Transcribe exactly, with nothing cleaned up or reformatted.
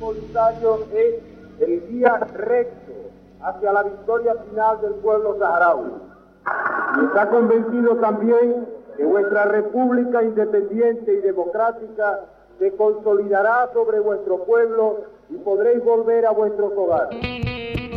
Polisario es el guía recto hacia la victoria final del pueblo saharaui. Y está convencido también que vuestra república independiente y democrática se consolidará sobre vuestro pueblo y podréis volver a vuestros hogares.